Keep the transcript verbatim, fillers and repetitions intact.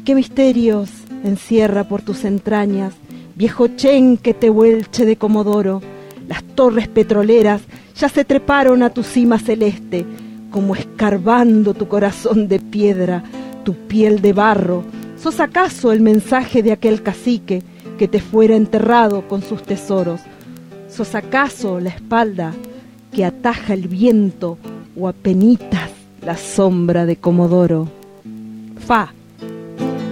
qué misterios encierra por tus entrañas, viejo chenque tehuelche de Comodoro. Las torres petroleras ya se treparon a tu cima celeste, como escarbando tu corazón de piedra, tu piel de barro. ¿Sos acaso el mensaje de aquel cacique que te fuera enterrado con sus tesoros? ¿Sos acaso la espalda que ataja el viento o apenitas la sombra de Comodoro? Fa.